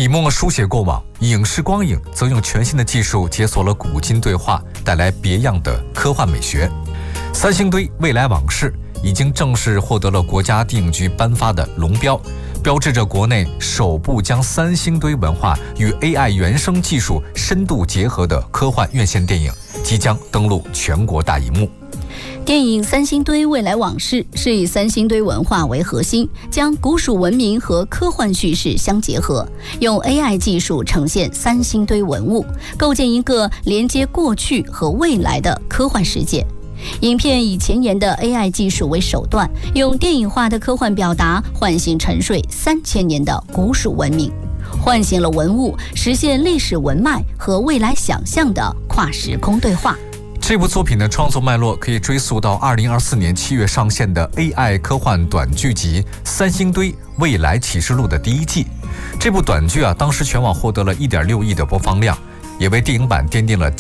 笔墨书写过往，影视光影则用全新的技术解锁了古今对话，带来别样的科幻美学。三星堆未来往事已经正式获得了国家电影局颁发的龙标，标志着国内首部将三星堆文化与 AI 原生技术深度结合的科幻院线电影即将登陆全国大荧幕。 电影《三星堆未来往事》是以三星堆文化为核心，将古蜀文明和科幻叙事相结合，用 AI 技术呈现三星堆文物，构建一个连接过去和未来的科幻世界。影片以前沿的 AI 技术为手段，用电影化的科幻表达唤醒沉睡3000年的古蜀文明，唤醒了文物，实现历史文脉和未来想象的跨时空对话。 这部作品的创作脉络可以追溯到2024年7月上线的 AI 科幻短剧集《三星堆未来启示录》的第1季。这部短剧当时全网获得了1.6亿的播放量，也为电影版奠定了